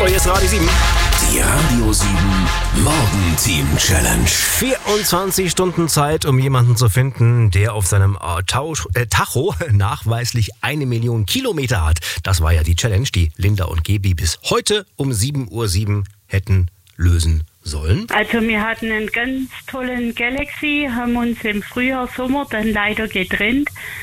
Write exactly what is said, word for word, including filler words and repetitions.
Hallo, hier ist Radio sieben. Die Radio sieben Morgenteam Challenge. vierundzwanzig Stunden Zeit, um jemanden zu finden, der auf seinem äh, Tausch, äh, Tacho nachweislich eine Million Kilometer hat. Das war ja die Challenge, die Linda und Gebi bis heute um sieben Uhr sieben hätten lösen sollen. Also wir hatten einen ganz tollen Galaxy, haben uns im Frühjahr, Sommer dann leider getrennt.